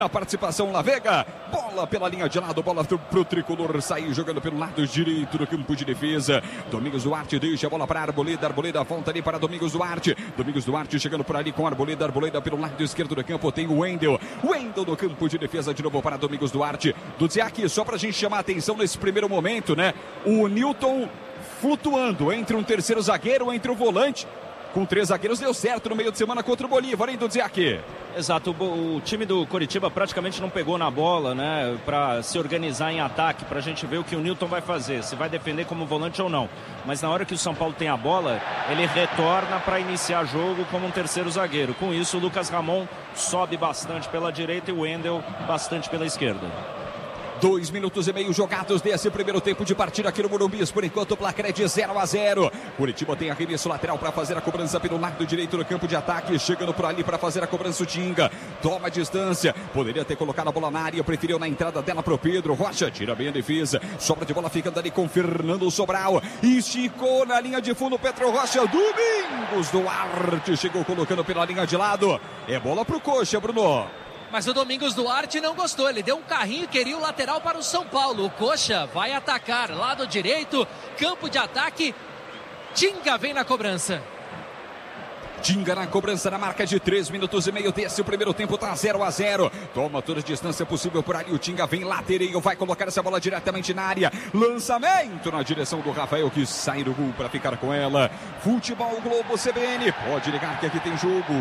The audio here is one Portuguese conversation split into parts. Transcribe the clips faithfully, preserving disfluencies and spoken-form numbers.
A participação La Vega, bola pela linha de lado, bola pro tricolor, sair jogando pelo lado direito do campo de defesa. Domingos Duarte deixa a bola para Arboleda, Arboleda volta ali para Domingos Duarte. Domingos Duarte chegando por ali com Arboleda, Arboleda pelo lado esquerdo do campo, tem o Wendel. Wendel no campo de defesa de novo para Domingos Duarte. Dudziak, só pra gente chamar a atenção nesse primeiro momento, né? O Newton flutuando entre um terceiro zagueiro, entre o volante. Com três zagueiros deu certo no meio de semana contra o Bolívar, hein, Dudziak? Exato, o, o time do Coritiba praticamente não pegou na bola, né, para se organizar em ataque, para a gente ver o que o Newton vai fazer, se vai defender como volante ou não. Mas na hora que o São Paulo tem a bola, ele retorna para iniciar jogo como um terceiro zagueiro. Com isso, o Lucas Ramon sobe bastante pela direita e o Wendel bastante pela esquerda. Dois minutos e meio jogados desse primeiro tempo de partida aqui no Morumbi. Por enquanto o placar é de zero a zero. Curitiba tem arremesso lateral para fazer a cobrança pelo lado direito do campo de ataque. Chegando por ali para fazer a cobrança o Tinga. Toma a distância. Poderia ter colocado a bola na área. Preferiu na entrada dela para o Pedro. Rocha tira bem a defesa. Sobra de bola ficando ali com Fernando Sobral. Esticou na linha de fundo Pedro Rocha. Domingos Duarte chegou colocando pela linha de lado. É bola para o Coxa, Bruno. Mas o Domingos Duarte não gostou, ele deu um carrinho e queria o lateral para o São Paulo. O Coxa vai atacar, lado direito, campo de ataque. Tinga vem na cobrança. Tinga na cobrança na marca de três minutos e meio desse o primeiro tempo, tá zero a zero. Toma toda a distância possível por ali, o Tinga vem lateral, vai colocar essa bola diretamente na área. Lançamento na direção do Rafael que sai do gol para ficar com ela. Futebol Globo C B N, pode ligar que aqui tem jogo.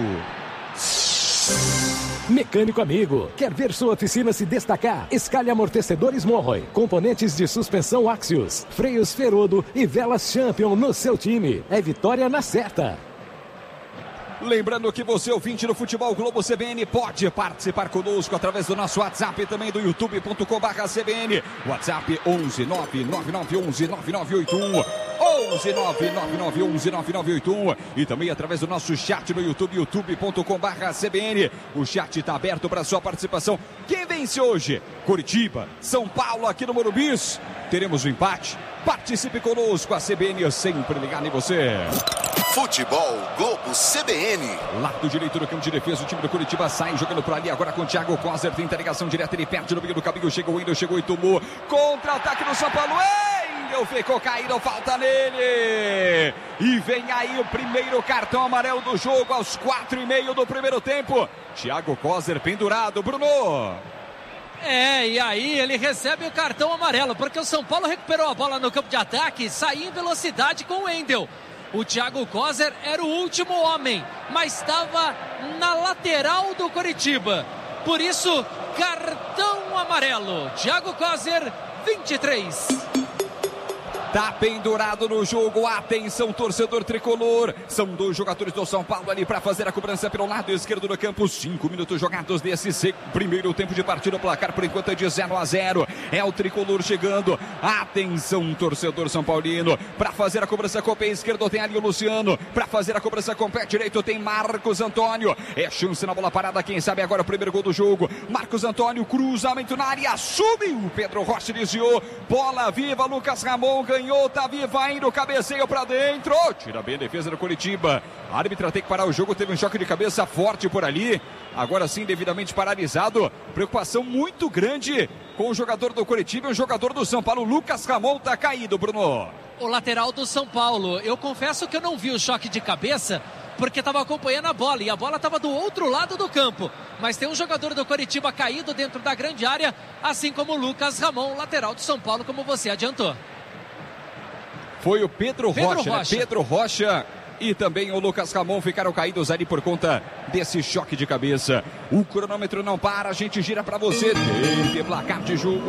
Mecânico amigo, quer ver sua oficina se destacar? Escalhe amortecedores Morroy, componentes de suspensão Axios, freios Ferodo e velas Champion no seu time. É vitória na certa. Lembrando que você, ouvinte do Futebol Globo C B N, pode participar conosco através do nosso WhatsApp e também do youtube ponto com barra C B N. WhatsApp onze nove nove nove onze nove nove oito um. onze nove nove nove onze nove nove oito um. E também através do nosso chat no YouTube, youtube ponto com barra C B N. O chat está aberto para sua participação. Quem vence hoje? Curitiba, São Paulo aqui no Morumbi. Teremos o um empate. Participe conosco, a C B N sempre ligada em você. Futebol Globo C B N. Lado direito do campo de defesa, o time do Curitiba sai jogando por ali agora com o Thiago Coser. Tenta ligação direta, ele perde no meio do caminho. Chegou o Wendel, chegou e tomou. Contra-ataque do São Paulo. Wendel ficou caído, falta nele. E vem aí o primeiro cartão amarelo do jogo aos quatro e meio do primeiro tempo. Thiago Coser pendurado, Bruno. É, e aí ele recebe o cartão amarelo, porque o São Paulo recuperou a bola no campo de ataque e saiu em velocidade com o Wendel. O Thiago Coser era o último homem, mas estava na lateral do Coritiba. Por isso, cartão amarelo. Thiago Coser, vinte e três. Tá pendurado no jogo, atenção torcedor tricolor, são dois jogadores do São Paulo ali para fazer a cobrança pelo lado esquerdo do campo, cinco minutos jogados desse primeiro tempo de partida, o placar por enquanto é de zero a zero, é o tricolor chegando, atenção torcedor São Paulino, para fazer a cobrança com o pé esquerdo tem ali o Luciano, para fazer a cobrança com o pé direito tem Marcos Antônio, é chance na bola parada, quem sabe agora o primeiro gol do jogo, Marcos Antônio, cruzamento na área, subiu, Pedro Rocha desviou, bola viva, Lucas Ramon ganhou. Ganhou, tá viva indo, cabeceio pra dentro, tira bem a defesa do Coritiba, a árbitra tem que parar o jogo, teve um choque de cabeça forte por ali, agora sim devidamente paralisado, preocupação muito grande com o jogador do Coritiba e o jogador do São Paulo, Lucas Ramon tá caído, Bruno. O lateral do São Paulo, eu confesso que eu não vi o choque de cabeça, porque estava acompanhando a bola, e a bola estava do outro lado do campo, mas tem um jogador do Coritiba caído dentro da grande área, assim como o Lucas Ramon, lateral do São Paulo, como você adiantou. Foi o Pedro, Pedro Rocha, Rocha. Né? Pedro Rocha e também o Lucas Ramon ficaram caídos ali por conta desse choque de cabeça. O cronômetro não para, a gente gira para você. Tem placar de jogo.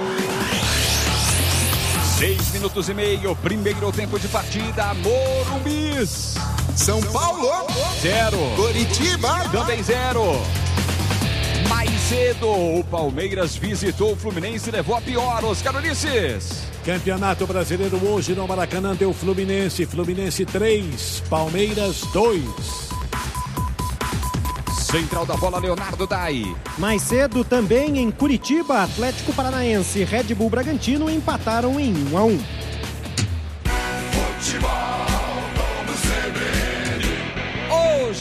Seis minutos e meio, primeiro tempo de partida, Morumbi. São Paulo, zero. Coritiba, também zero. Mais cedo, o Palmeiras visitou o Fluminense e levou a pior, Oscar Ulisses. Campeonato Brasileiro hoje no Maracanã deu Fluminense, Fluminense três, Palmeiras dois. Central da bola, Leonardo Dai. Mais cedo também em Curitiba, Atlético Paranaense e Red Bull Bragantino empataram em um a um.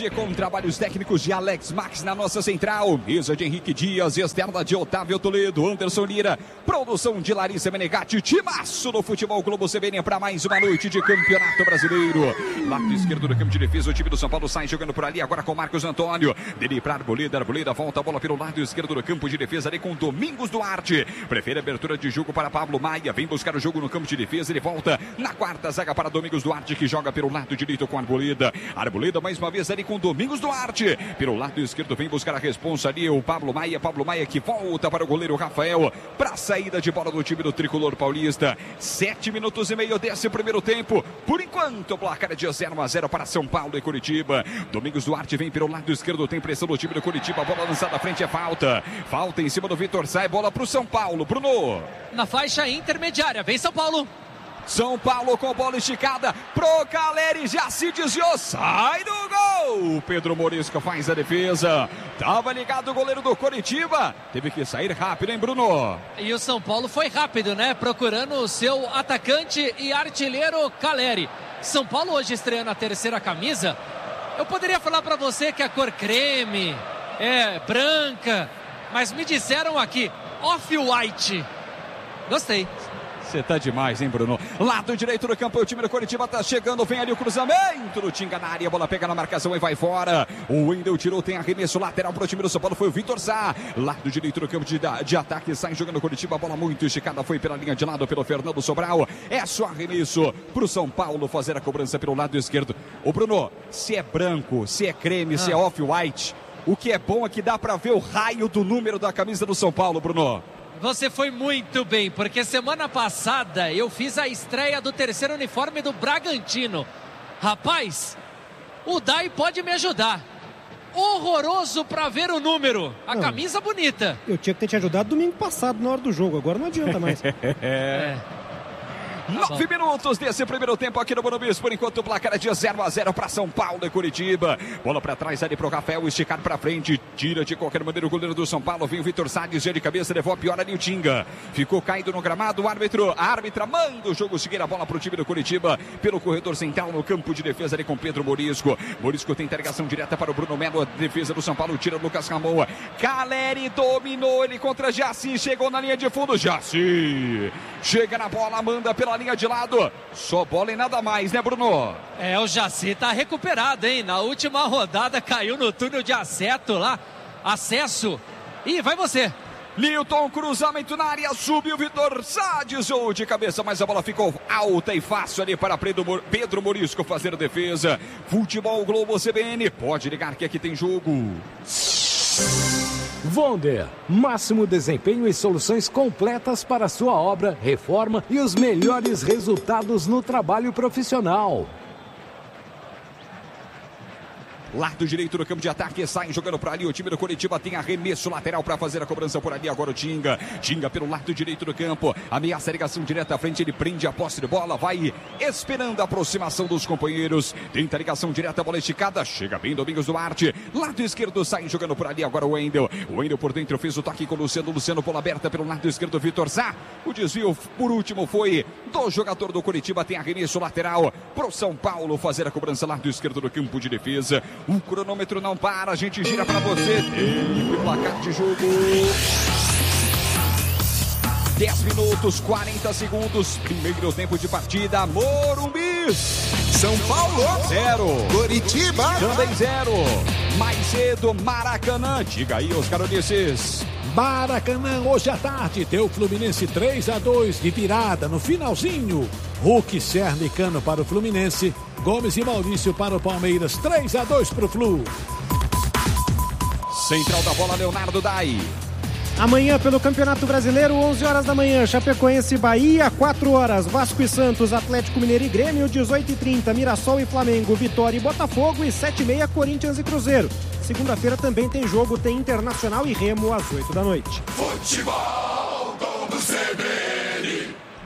G com trabalhos técnicos de Alex Max na nossa central. Mesa de Henrique Dias, externa de Otávio Toledo, Anderson Lira. Produção de Larissa Menegatti. Timaço no Futebol Globo C B N para mais uma noite de Campeonato Brasileiro. Lado esquerdo do campo de defesa, o time do São Paulo sai jogando por ali agora com Marcos Antônio. Dele para Arboleda, Arboleda volta a bola pelo lado esquerdo do campo de defesa ali com Domingos Duarte. Prefere abertura de jogo para Pablo Maia, vem buscar o jogo no campo de defesa, ele volta na quarta zaga para Domingos Duarte, que joga pelo lado direito com Arboleda. Arboleda mais uma vez ali com Domingos Duarte. Pelo lado esquerdo vem buscar a responsa ali o Pablo Maia, Pablo Maia que volta para o goleiro Rafael, para a saída de bola do time do Tricolor Paulista. Sete minutos e meio desse primeiro tempo. Por enquanto, o placar é de zero a zero para São Paulo e Curitiba. Domingos Duarte vem pelo lado esquerdo, tem pressão do time do Curitiba, a bola lançada à frente é falta. Falta em cima do Vitor Sá, bola para o São Paulo. Bruno. Na faixa intermediária, vem São Paulo. São Paulo com bola esticada pro Caleri, já se desviou, sai do gol. Pedro Morisco faz a defesa. Tava ligado o goleiro do Coritiba, teve que sair rápido, hein, Bruno? E o São Paulo foi rápido, né? Procurando o seu atacante e artilheiro Caleri. São Paulo hoje estreando a terceira camisa. Eu poderia falar pra você que a cor creme é branca, mas me disseram aqui, off-white. Gostei. Você tá demais, hein, Bruno? Lado direito do campo, o time do Coritiba tá chegando, vem ali o cruzamento do Tinga na área, a bola pega na marcação e vai fora. O Wendel tirou, tem arremesso lateral pro time do São Paulo, foi o Vitor Sá. Lado direito do campo de, de ataque, sai jogando o Coritiba, a bola muito esticada, foi pela linha de lado pelo Fernando Sobral. É só arremesso pro São Paulo fazer a cobrança pelo lado esquerdo. Ô, Bruno, se é branco, se é creme, ah. se é off-white, o que é bom é que dá pra ver o raio do número da camisa do São Paulo, Bruno. Você foi muito bem, porque semana passada eu fiz a estreia do terceiro uniforme do Bragantino. Rapaz, o Dai pode me ajudar. Horroroso pra ver o número. A não, camisa bonita. Eu tinha que ter te ajudado domingo passado na hora do jogo, agora não adianta mais. é... Nove minutos desse primeiro tempo aqui no Morumbi. Por enquanto o placar é de zero a zero para São Paulo e Curitiba. Bola para trás ali pro Rafael, esticar para frente, tira de qualquer maneira o goleiro do São Paulo. Vem o Vitor Sá, desvia de cabeça, levou a pior ali o Tinga. Ficou caído no gramado, o árbitro, a árbitra manda o jogo seguir, a bola pro time do Curitiba pelo corredor central no campo de defesa ali com Pedro Morisco. Morisco tem interligação direta para o Bruno Melo, a defesa do São Paulo tira o Lucas Ramon. Caleri dominou ele contra Jaci, chegou na linha de fundo, Jaci chega na bola, manda pela linha de lado, só bola e nada mais, né, Bruno? É, o Jaci tá recuperado, hein? Na última rodada caiu no túnel de acesso lá, acesso, e vai você. Nilton, cruzamento na área, subiu o Vitor Sá, desviou de cabeça, mas a bola ficou alta e fácil ali para Pedro Morisco fazer a defesa. Futebol Globo C B N, pode ligar que aqui tem jogo. Vonder, máximo desempenho e soluções completas para sua obra, reforma e os melhores resultados no trabalho profissional. Lado direito do campo de ataque, sai jogando por ali, o time do Coritiba tem arremesso lateral para fazer a cobrança por ali, agora o Tinga, Tinga pelo lado direito do campo, ameaça a ligação direta à frente, ele prende a posse de bola, vai esperando a aproximação dos companheiros, tenta a ligação direta, a bola esticada, chega bem Domingos Duarte, lado esquerdo sai jogando por ali, agora o Wendel, o Wendel por dentro fez o toque com o Luciano, Luciano bola aberta pelo lado esquerdo, Vitor Sá, o desvio por último foi do jogador do Coritiba, tem arremesso lateral pro São Paulo fazer a cobrança lado esquerdo do campo de defesa. O cronômetro não para, a gente gira para você. Tempo e placar de jogo. dez minutos, quarenta segundos. Primeiro tempo de partida. Morumbi. São Paulo. Zero. Curitiba. Também zero. Mais cedo, Maracanã. Diga aí, Oscar Ulisses. Maracanã, hoje à tarde, deu Fluminense três a dois de virada no finalzinho. Hulk, Serna e Cano para o Fluminense. Gomes e Maurício para o Palmeiras. três a dois para o Flu. Central da bola, Leonardo Dai. Amanhã pelo Campeonato Brasileiro, onze horas da manhã, Chapecoense e Bahia, quatro horas, Vasco e Santos, Atlético Mineiro e Grêmio, dezoito e trinta, Mirassol e Flamengo, Vitória e Botafogo e sete e meia, Corinthians e Cruzeiro. Segunda-feira também tem jogo, tem Internacional e Remo às oito da noite. Futebol Globo C B N.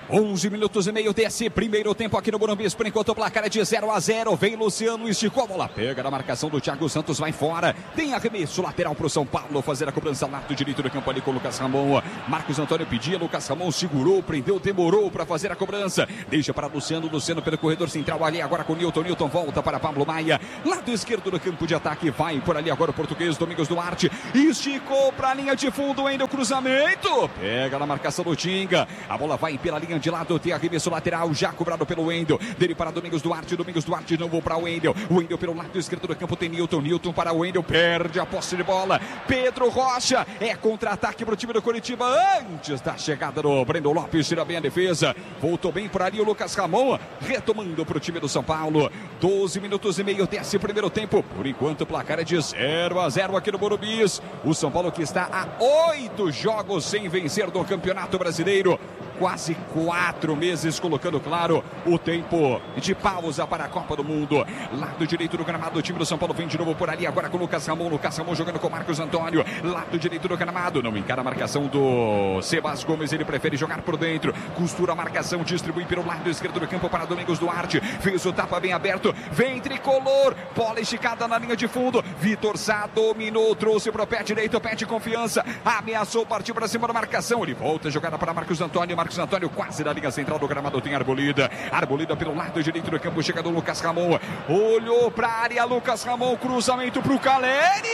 onze minutos e meio desse primeiro tempo aqui no Morumbi. Por enquanto o placar é de zero a zero. Vem Luciano, esticou a bola, pega na marcação do Thiago Santos, vai fora. Tem arremesso lateral para o São Paulo fazer a cobrança lado direito do campo ali com o Lucas Ramon. Marcos Antônio pedia, Lucas Ramon segurou, prendeu, demorou para fazer a cobrança. Deixa para Luciano, Luciano pelo corredor central ali agora com o Newton. Newton volta para Pablo Maia. Lado esquerdo do campo de ataque, vai por ali agora o português Domingos Duarte. Esticou para a linha de fundo, ainda o cruzamento. Pega na marcação do Tinga. A bola vai pela linha de lado, tem arremesso lateral, já cobrado pelo Wendel. Dele para Domingos Duarte, Domingos Duarte não vou para o Wendel. O Wendel pelo lado esquerdo do campo tem Newton, Newton para o Wendel, perde a posse de bola. Pedro Rocha, é contra-ataque para o time do Coritiba antes da chegada do Breno Lopes, tira bem a defesa. Voltou bem por ali o Lucas Ramon, retomando para o time do São Paulo. doze minutos e meio desse primeiro tempo. Por enquanto o placar é de zero a zero aqui no Morumbi. O São Paulo que está a oito jogos sem vencer no Campeonato Brasileiro. Quase quatro meses, colocando claro o tempo de pausa para a Copa do Mundo. Lado direito do gramado, o time do São Paulo vem de novo por ali, agora com o Lucas Ramon. Lucas Ramon jogando com o Marcos Antônio. Lado direito do gramado, não encara a marcação do Sebas Gomes, ele prefere jogar por dentro. Costura a marcação, distribui pelo lado esquerdo do campo para Domingos Duarte. Fez o tapa bem aberto, vem tricolor. Bola esticada na linha de fundo. Vitor Sá dominou, trouxe para o pé direito, pé de confiança. Ameaçou, partiu para cima da marcação. Ele volta a jogada para Marcos Antônio. Marcos Antônio quase na linha central do gramado, tem Arbolida. Arbolida pelo lado direito do campo, chega do Lucas Ramon. Olhou para a área, Lucas Ramon, cruzamento para o Caleri.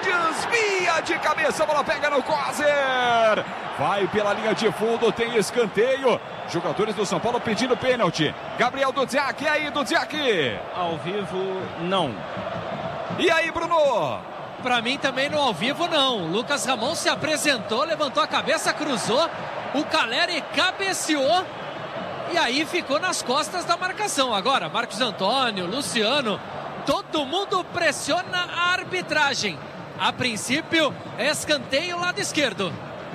Desvia de cabeça, a bola pega no Coser. Vai pela linha de fundo, tem escanteio. Jogadores do São Paulo pedindo pênalti. Gabriel Dudziak, e aí Dudziak? Ao vivo, não. E aí, Bruno? Pra mim também no ao vivo não. Lucas Ramon se apresentou, levantou a cabeça, cruzou. O Caleri cabeceou e aí ficou nas costas da marcação. Agora, Marcos Antônio, Luciano, todo mundo pressiona a arbitragem. A princípio, escanteio lado esquerdo.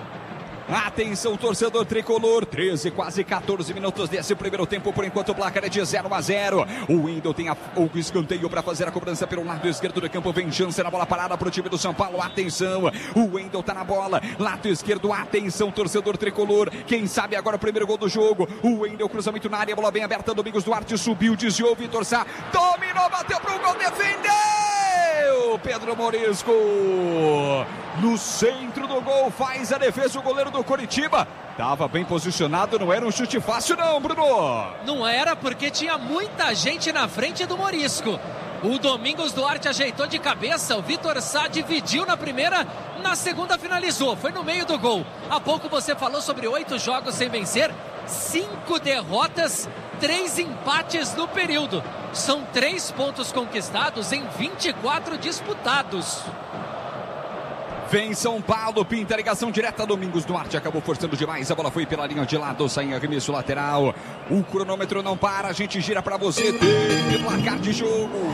Atenção, torcedor tricolor, treze, quase quatorze minutos desse primeiro tempo, por enquanto o placar é de zero a zero. O Wendel tem a, o escanteio para fazer a cobrança pelo lado esquerdo do campo, vem chance na bola parada para o time do São Paulo, atenção, o Wendel tá na bola, lado esquerdo, atenção, torcedor tricolor, quem sabe agora o primeiro gol do jogo, o Wendel, cruzamento na área, bola bem aberta, Domingos Duarte subiu, desviou, Vitor Sá, dominou, bateu pro gol, defendeu! Pedro Morisco no centro do gol, faz a defesa o goleiro do Coritiba. Tava bem posicionado, não era um chute fácil não, Bruno. Não era, porque tinha muita gente na frente do Morisco. O Domingos Duarte ajeitou de cabeça, o Vitor Sá dividiu na primeira, na segunda finalizou, foi no meio do gol. Há pouco você falou sobre oito jogos sem vencer, cinco derrotas, três empates no período. São três pontos conquistados em vinte e quatro disputados. Vem São Paulo, pinta a ligação direta, Domingos Duarte acabou forçando demais, a bola foi pela linha de lado, sai em arremesso lateral. O cronômetro não para, a gente gira pra você, tem placar de jogo.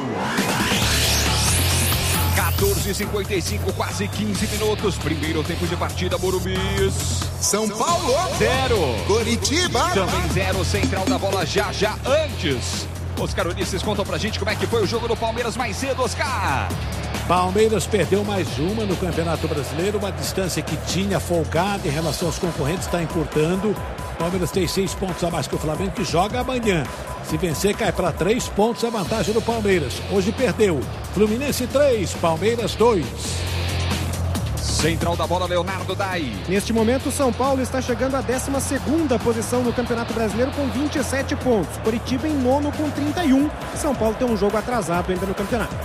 quatorze e cinquenta e cinco, quase quinze minutos, primeiro tempo de partida, Morumbi. São Paulo, zero. Coritiba, também zero, central da bola já já antes. Oscar Ulisses, contam pra gente como é que foi o jogo do Palmeiras mais cedo, Oscar. Palmeiras perdeu mais uma no Campeonato Brasileiro, uma distância que tinha folgado em relação aos concorrentes, está encurtando. Palmeiras tem seis pontos a mais que o Flamengo, que joga amanhã. Se vencer, cai para três pontos a vantagem do Palmeiras. Hoje perdeu. Fluminense três, Palmeiras dois. Central da bola, Leonardo Dai. Neste momento, o São Paulo está chegando à décima segunda posição no Campeonato Brasileiro com vinte e sete pontos. Coritiba em nono com trinta e um. São Paulo tem um jogo atrasado ainda no campeonato.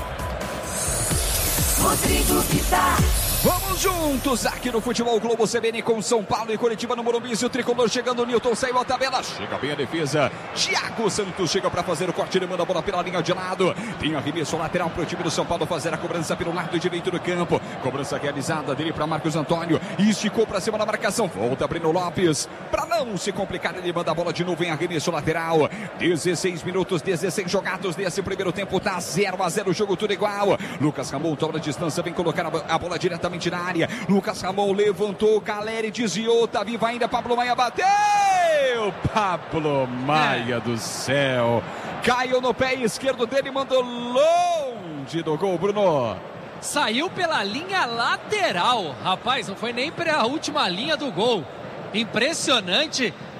Rodrigo Vitar. Vamos juntos aqui no Futebol Globo C B N com São Paulo e Coritiba no Morumbi. O tricolor chegando, o Newton saiu a tabela, chega bem a defesa. Thiago Santos chega para fazer o corte, ele manda a bola pela linha de lado. Tem arremesso lateral para o time do São Paulo fazer a cobrança pelo lado direito do campo. Cobrança realizada dele para Marcos Antônio. Esticou para cima da marcação, volta Breno Lopes. Para não se complicar, ele manda a bola de novo em arremesso lateral. dezesseis minutos, dezesseis jogados nesse primeiro tempo, tá zero a zero, o jogo tudo igual. Lucas Ramon dobra a distância, vem colocar a bola diretamente na área. Lucas Ramon levantou, Caleri desviou, tá vivo ainda, Pablo Maia bateu! Pablo Maia é. do céu! Caiu no pé esquerdo dele, mandou longe do gol, Bruno. Saiu pela linha lateral, rapaz, não foi nem para a última linha do gol. Impressionante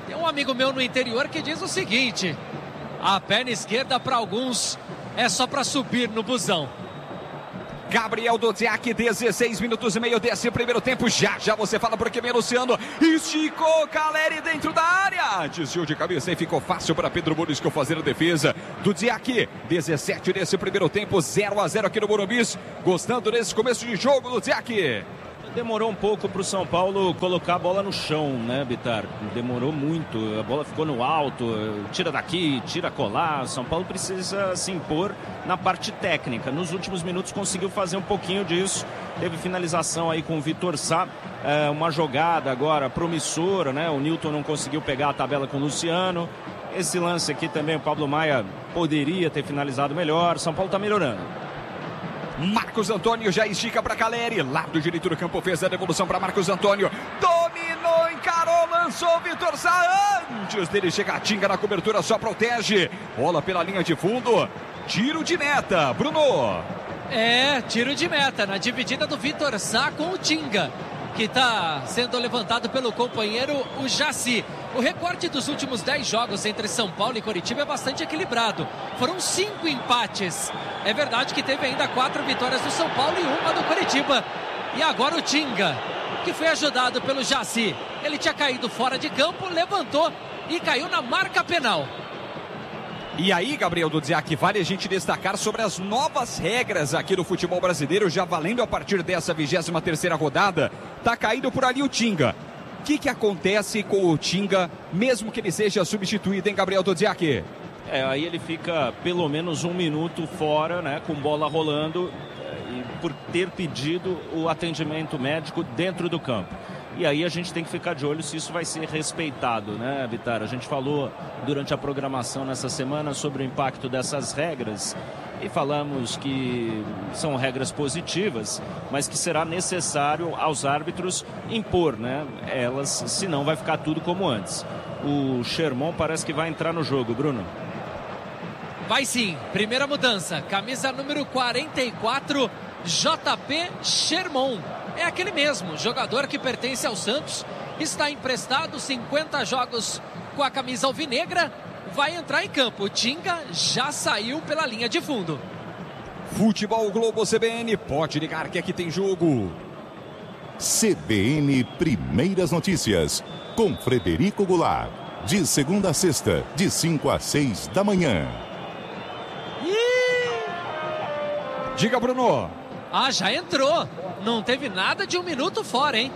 Tem um amigo meu no interior que diz o seguinte: a perna esquerda para alguns é só para subir no busão. Gabriel Dudziak, dezesseis minutos e meio desse primeiro tempo. Já, já você fala porque vem Luciano. Esticou Caleri dentro da área. Desviou de cabeça e ficou fácil para Pedro Murisco fazer a defesa. Dudziak, dezessete desse primeiro tempo, zero a zero aqui no Morumbi. Gostando desse começo de jogo, Dudziak? Demorou um pouco para o São Paulo colocar a bola no chão, né, Bitar? Demorou muito, a bola ficou no alto, tira daqui, tira colar. O São Paulo precisa se impor na parte técnica. Nos últimos minutos conseguiu fazer um pouquinho disso. Teve finalização aí com o Vitor Sá, é, uma jogada agora promissora, né? O Nilton não conseguiu pegar a tabela com o Luciano. Esse lance aqui também o Pablo Maia poderia ter finalizado melhor. São Paulo está melhorando. Marcos Antônio já estica para Caleri. Lado direito do campo, fez a devolução para Marcos Antônio. Dominou, encarou, lançou Vitor Sá. Antes dele chegar, Tinga na cobertura, só protege. Bola pela linha de fundo. Tiro de meta, Bruno. É, tiro de meta na dividida do Vitor Sá com o Tinga, que está sendo levantado pelo companheiro, o Jaci. O recorte dos últimos dez jogos entre São Paulo e Coritiba é bastante equilibrado. Foram cinco empates. É verdade que teve ainda quatro vitórias do São Paulo e uma do Coritiba. E agora o Tinga, que foi ajudado pelo Jaci. Ele tinha caído fora de campo, levantou e caiu na marca penal. E aí, Gabriel Dudziak, vale a gente destacar sobre as novas regras aqui do futebol brasileiro, já valendo a partir dessa vigésima terceira rodada. Tá caído por ali o Tinga. O que que acontece com o Tinga, mesmo que ele seja substituído, hein, Gabriel Dudziak? É, aí ele fica pelo menos um minuto fora, né, com bola rolando, e por ter pedido o atendimento médico dentro do campo. E aí a gente tem que ficar de olho se isso vai ser respeitado, né, Bitar? A gente falou durante a programação nessa semana sobre o impacto dessas regras e falamos que são regras positivas, mas que será necessário aos árbitros impor, né, elas, senão vai ficar tudo como antes. O Sherman parece que vai entrar no jogo, Bruno. Vai sim, primeira mudança, camisa número quarenta e quatro, J P Sherman. É aquele mesmo, jogador que pertence ao Santos, está emprestado, cinquenta jogos com a camisa alvinegra, vai entrar em campo. O Tinga já saiu pela linha de fundo. Futebol Globo C B N, pode ligar que aqui tem jogo. C B N Primeiras Notícias, com Frederico Goulart, de segunda a sexta, de cinco a seis da manhã. Diga, Bruno. Ah, já entrou. Não teve nada de um minuto fora, hein?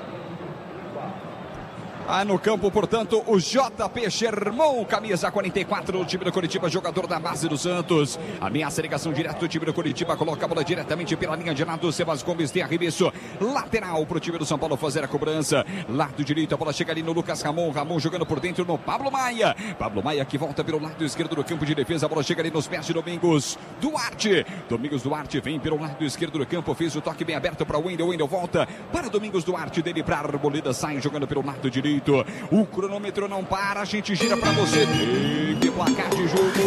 Ah, no campo, portanto, o J P Sherman, camisa quarenta e quatro do time do Coritiba, jogador da base do Santos. Ameaça a ligação direto do time do Coritiba, coloca a bola diretamente pela linha de lado. Sebas Gomes tem arremesso lateral para o time do São Paulo fazer a cobrança. Lado direito, a bola chega ali no Lucas Ramon. Ramon jogando por dentro no Pablo Maia. Pablo Maia que volta pelo lado esquerdo do campo de defesa. A bola chega ali nos pés de Domingos Duarte. Domingos Duarte vem pelo lado esquerdo do campo, fez o toque bem aberto para o Wendel. Wendel volta para Domingos Duarte, dele para Arboleda, sai jogando pelo lado direito. O cronômetro não para, a gente gira para você. Tem placar de jogo.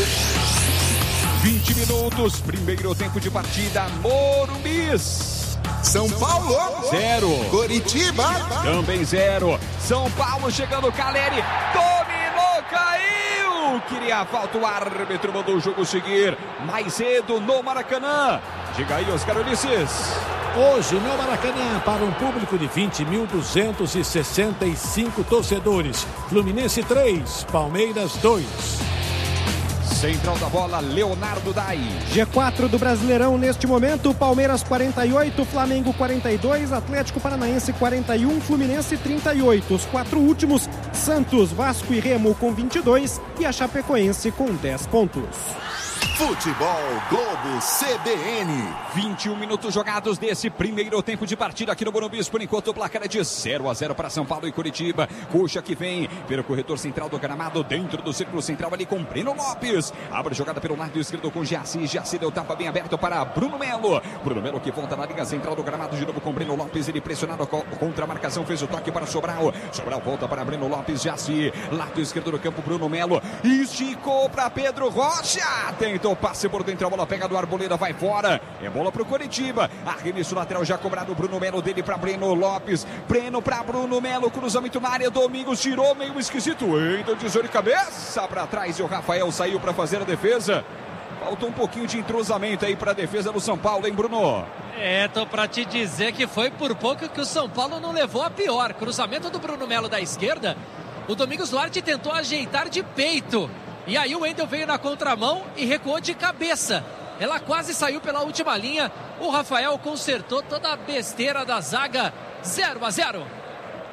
vinte minutos, primeiro tempo de partida, Morumbis. São Paulo, zero. Coritiba, também zero. São Paulo chegando, Caleri, dominou, caiu. Queria a falta, o árbitro mandou o jogo seguir. Mais cedo no Maracanã. Diga aí, Oscar Ulisses. Hoje no Maracanã, para um público de vinte mil duzentos e sessenta e cinco torcedores. Fluminense três, Palmeiras dois. Central da bola, Leonardo Dai. G quatro do Brasileirão neste momento, Palmeiras quarenta e oito, Flamengo quarenta e dois, Atlético Paranaense quarenta e um, Fluminense trinta e oito. Os quatro últimos, Santos, Vasco e Remo com vinte e dois e a Chapecoense com dez pontos. Futebol Globo C B N. vinte e um minutos jogados desse primeiro tempo de partida aqui no Morumbi. Por enquanto o placar é de zero a zero para São Paulo e Coritiba. Coxa que vem pelo corredor central do gramado, dentro do círculo central ali com Breno Lopes. Abre jogada pelo lado esquerdo com Jaci. Jaci deu tapa bem aberto para Bruno Melo. Bruno Melo que volta na linha central do gramado de novo com Breno Lopes. Ele pressionado contra a marcação, fez o toque para Sobral. Sobral volta para Breno Lopes. Jaci, lado esquerdo do campo, Bruno Melo esticou para Pedro Rocha. Tenta tentou passe por dentro, a bola pega do Arboleda, vai fora. É bola pro Coritiba. Arremesso lateral já cobrado, o Bruno Melo dele para Breno Lopes. Breno para Bruno Melo, cruzamento na área, Domingos tirou, meio esquisito. Ainda desviou de cabeça para trás e o Rafael saiu para fazer a defesa. Faltou um pouquinho de entrosamento aí para a defesa do São Paulo, hein, Bruno? É, tô pra te dizer que foi por pouco que o São Paulo não levou a pior. Cruzamento do Bruno Melo da esquerda. O Domingos Duarte tentou ajeitar de peito. E aí o Wendel veio na contramão e recuou de cabeça. Ela quase saiu pela última linha. O Rafael consertou toda a besteira da zaga. zero a zero.